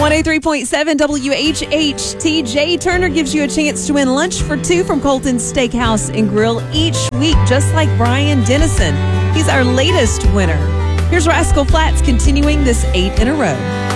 103.7 WHH. TJ Turner gives you a chance to win lunch for two from Colton's Steakhouse and Grill each week, just like Brian Dennison. He's our latest winner. Here's Rascal Flatts continuing this 8 in a row.